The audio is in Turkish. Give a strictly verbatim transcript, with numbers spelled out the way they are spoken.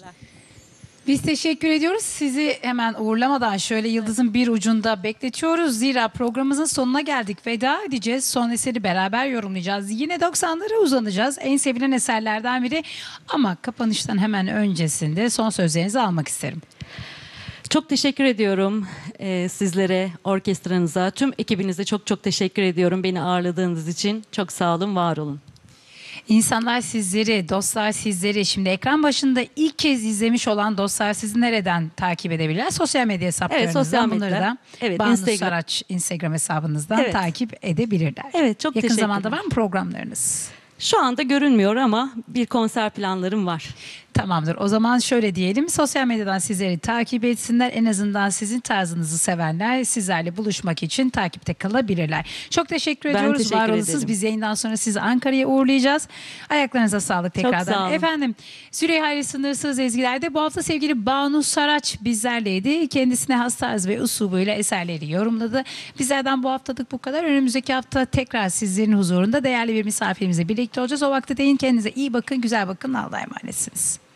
Biz teşekkür ediyoruz. Sizi hemen uğurlamadan şöyle yıldızın bir ucunda bekletiyoruz. Zira programımızın sonuna geldik. Veda edeceğiz. Son eseri beraber yorumlayacağız. Yine doksanlara uzanacağız. En sevilen eserlerden biri. Ama kapanıştan hemen öncesinde son sözlerinizi almak isterim. Çok teşekkür ediyorum e, sizlere, orkestranıza, tüm ekibinize çok çok teşekkür ediyorum beni ağırladığınız için. Çok sağ olun, var olun. İnsanlar sizleri, dostlar sizleri şimdi ekran başında ilk kez izlemiş olan dostlar sizi nereden takip edebilirler? Sosyal medya hesaplarınızdan. Evet, sosyal Bunları medya. da Evet, Banu Instagram. Saraç Instagram hesabınızdan Evet. takip edebilirler. Evet, çok Yakın teşekkürler. zamanda var mı programlarınız? Şu anda görünmüyor ama bir konser planlarım var. Tamamdır. O zaman şöyle diyelim. Sosyal medyadan sizleri takip etsinler. En azından sizin tarzınızı sevenler sizlerle buluşmak için takipte kalabilirler. Çok teşekkür Ben ediyoruz. teşekkür Var olun ederim. siz. Biz yayından sonra sizi Ankara'ya uğurlayacağız. Ayaklarınıza sağlık Çok tekrardan. sağ olun. Efendim Züleyha ile Sınırsız Ezgiler'de bu hafta sevgili Banu Saraç bizlerleydi. Kendisine has tarz ve usubuyla eserleri yorumladı. Bizlerden bu haftalık bu kadar. Önümüzdeki hafta tekrar sizlerin huzurunda değerli bir misafirimizle birlikte olacağız. O vakte değin, kendinize iyi bakın, güzel bakın. Allah'a emanetsiniz.